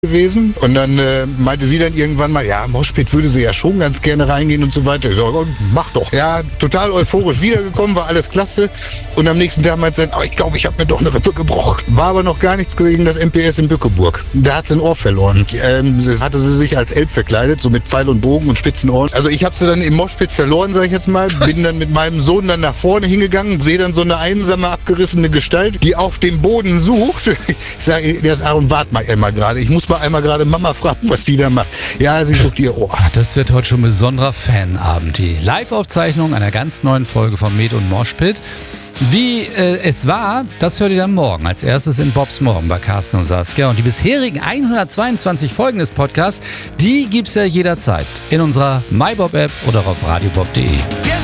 gewesen. Und dann meinte sie dann irgendwann mal, ja, Moshpit würde sie ja schon ganz gerne reingehen und so weiter. Ich so, mach doch. Ja, total euphorisch wiedergekommen, war alles klasse. Und am nächsten Tag meinte sie dann, ich glaube, ich habe mir doch eine Rippe gebrochen. War aber noch gar nichts gegen das MPS in Bückeburg. Da hat sie ein Ohr verloren. Hatte sie sich als Elb verkleidet, so mit Pfeil und Bogen und spitzen Ohren. Also ich habe sie dann im Moshpit verloren, sag ich jetzt mal. Bin dann mit meinem Sohn dann nach vorne hingegangen, sehe dann so eine einsame, abgerissene Gestalt, die auf dem Boden sucht. Ich sage, der ist Aaron, wart mal einmal gerade. Ich muss mal einmal gerade Mama fragen, was die da macht. Ja, sie sucht ihr Ohr. Das wird heute schon ein besonderer Fanabend. Die Live-Aufzeichnung einer ganz neuen Folge von Med und Moshpit. Wie es war, das hört ihr dann morgen. Als erstes in Bobs Morgen bei Carsten und Saskia. Und die bisherigen 122 Folgen des Podcasts, die gibt's ja jederzeit in unserer MyBob-App oder auf radiobob.de.